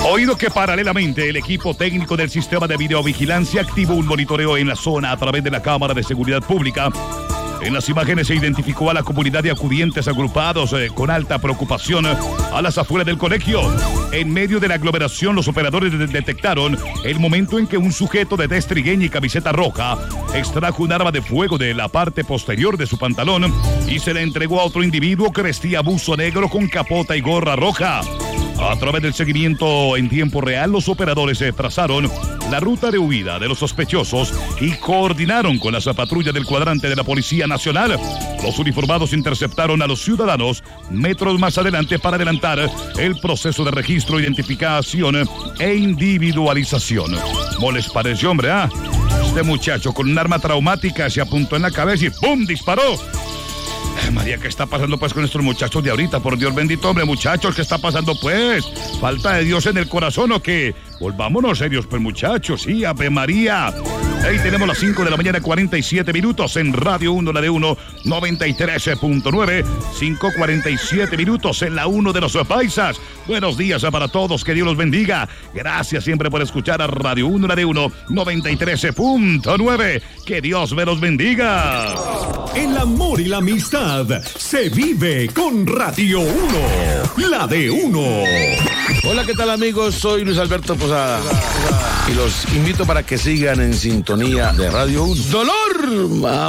Oído que paralelamente el equipo técnico del sistema de videovigilancia activó un monitoreo en la zona a través de la cámara de seguridad pública. En las imágenes se identificó a la comunidad de acudientes agrupados con alta preocupación a las afueras del colegio. En medio de la aglomeración, los operadores detectaron el momento en que un sujeto de tez trigueña y camiseta roja extrajo un arma de fuego de la parte posterior de su pantalón y se le entregó a otro individuo que vestía buzo negro con capota y gorra roja. A través del seguimiento en tiempo real, los operadores trazaron la ruta de huida de los sospechosos y coordinaron con las patrullas del cuadrante de la Policía Nacional. Los uniformados interceptaron a los ciudadanos metros más adelante para adelantar el proceso de registro, identificación e individualización. ¿Cómo les pareció, hombre? Este muchacho con un arma traumática se apuntó en la cabeza y ¡pum! Disparó. María, ¿qué está pasando pues con estos muchachos de ahorita? Por Dios bendito, hombre, muchachos, ¿qué está pasando pues? ¿Falta de Dios en el corazón o qué? Volvámonos serios, pues muchachos, sí, Ave María. Ahí tenemos las 5 de la mañana, 47 minutos en Radio 1, la de 1, 93.9, 5:47 minutos en la 1 de los paisas. Buenos días para todos, que Dios los bendiga. Gracias siempre por escuchar a Radio 1, la de 1, 93.9. Que Dios me los bendiga. El amor y la amistad se vive con Radio 1, la de 1. Hola, ¿qué tal amigos? Soy Luis Alberto Posada y los invito para que sigan en sintonía de Radio 1. ¡Dolor!